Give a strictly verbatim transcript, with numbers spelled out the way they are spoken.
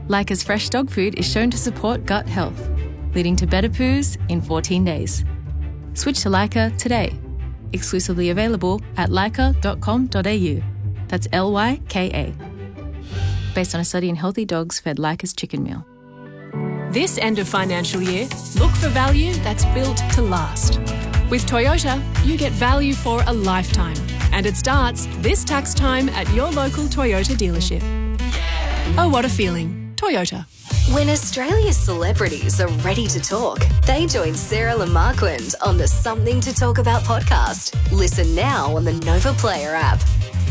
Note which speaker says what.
Speaker 1: Leica's fresh dog food is shown to support gut health, leading to better poos in fourteen days. Switch to Leica today. Exclusively available at leica dot com dot a u. That's L Y K A. Based on a study in healthy dogs fed Leica's chicken meal.
Speaker 2: This end of financial year, look for value that's built to last. With Toyota, you get value for a lifetime. And it starts this tax time at your local Toyota dealership. Oh, what a feeling. Toyota.
Speaker 3: When Australia's celebrities are ready to talk, they join Sarah Lamarquand on the Something to Talk About podcast. Listen now on the Nova Player app.